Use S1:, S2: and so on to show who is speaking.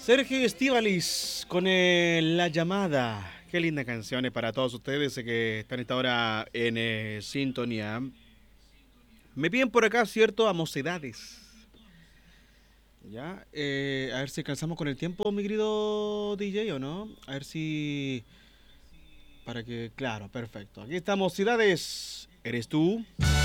S1: Sergio Estíbaliz con La Llamada. Qué linda canción para todos ustedes que están a esta hora en sintonía. Me piden por acá, cierto, a Mocedades. Ya, a ver si alcanzamos con el tiempo, mi querido DJ, o no. A ver si. Para que. Claro, perfecto. Aquí estamos, Mocedades. ¿Eres tú?